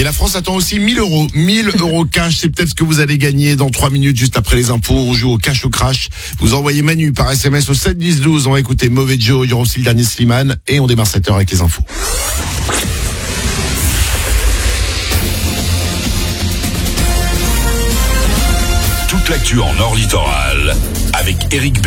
Et la France attend aussi 1000 euros. 1000 euros cash, c'est peut-être ce que vous allez gagner dans 3 minutes juste après les impôts. On joue au cash au crash. Vous envoyez Manu par SMS au 7 10 12. On va écouter Mauvais Joe, il y aura aussi le dernier Slimane et on démarre 7 heures avec les infos. Toute l'actu en Nord Littoral avec Eric B.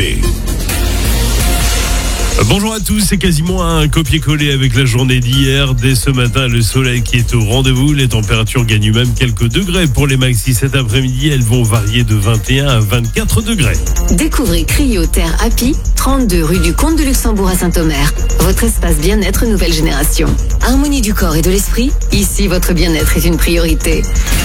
Bonjour à tous, c'est quasiment un copier-coller avec la journée d'hier. Dès ce matin, le soleil qui est au rendez-vous. Les températures gagnent même quelques degrés pour les maxis. Cet après-midi, elles vont varier de 21 à 24 degrés. Découvrez Cryo Terre Happy, 32 rue du Comte de Luxembourg à Saint-Omer. Votre espace bien-être nouvelle génération. Harmonie du corps et de l'esprit, ici votre bien-être est une priorité.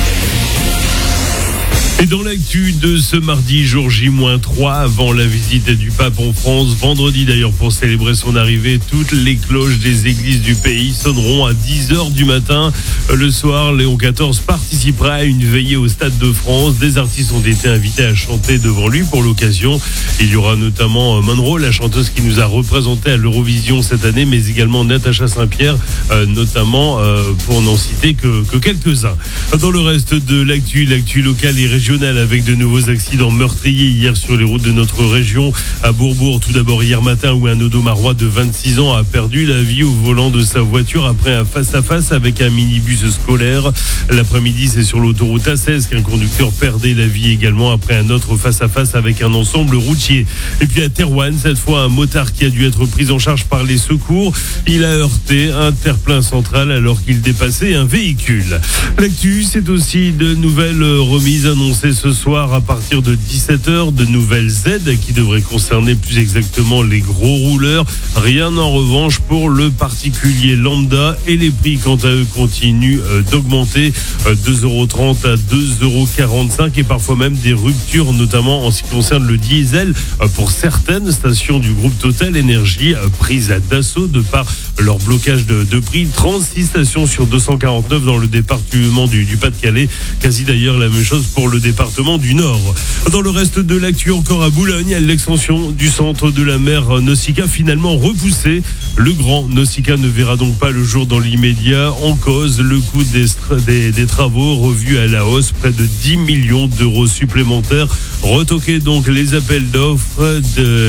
Et dans l'actu de ce mardi, jour J-3, avant la visite du pape en France, vendredi d'ailleurs pour célébrer son arrivée, toutes les cloches des églises du pays sonneront à 10h du matin. Le soir, Léon XIV participera à une veillée au Stade de France. Des artistes ont été invités à chanter devant lui pour l'occasion. Il y aura notamment Monroe, la chanteuse qui nous a représenté à l'Eurovision cette année, mais également Natacha Saint-Pierre, notamment pour n'en citer que quelques-uns. Dans le reste de l'actu locale et régionale, avec de nouveaux accidents meurtriers hier sur les routes de notre région. À Bourbourg, tout d'abord hier matin, où un Audomarois de 26 ans a perdu la vie au volant de sa voiture après un face-à-face avec un minibus scolaire. L'après-midi, c'est sur l'autoroute A16 qu'un conducteur perdait la vie également après un autre face-à-face avec un ensemble routier. Et puis à Terouanne, cette fois, un motard qui a dû être pris en charge par les secours. Il a heurté un terre-plein central alors qu'il dépassait un véhicule. L'actu, c'est aussi de nouvelles remises annoncées ce soir à partir de 17h, de nouvelles aides qui devraient concerner plus exactement les gros rouleurs. Rien en revanche pour le particulier lambda, et les prix quant à eux continuent d'augmenter, 2,30 € à 2,45 € et parfois même des ruptures, notamment en ce qui concerne le diesel pour certaines stations du groupe Total Énergie prises d'assaut de par leur blocage de prix. 36 stations sur 249 dans le département du Pas-de-Calais, quasi d'ailleurs la même chose pour le département du Nord. Dans le reste de l'actu, encore à Boulogne, l'extension du centre de la mer Nausicaa finalement repoussée. Le grand Nausicaa ne verra donc pas le jour dans l'immédiat. En cause, le coût des travaux revus à la hausse, près de 10 millions d'euros supplémentaires. Retoquer donc les appels d'offres,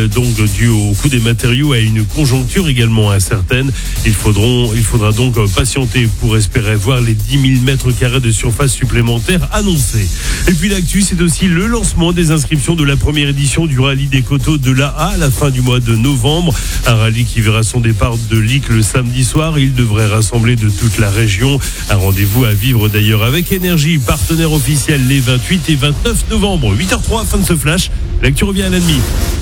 dû au coût des matériaux, à une conjoncture également incertaine. Il faudra donc patienter pour espérer voir les 10 000 mètres carrés de surface supplémentaires annoncés. Et puis l'actu, c'est aussi le lancement des inscriptions de la première édition du rallye des coteaux de l'A.A. à la fin du mois de novembre. Un rallye qui verra son départ de Lic le samedi soir. Il devrait rassembler de toute la région. Un rendez-vous à vivre d'ailleurs avec Énergie, partenaire officiel les 28 et 29 novembre. 8h03, fin de ce flash. L'actu revient à la demi.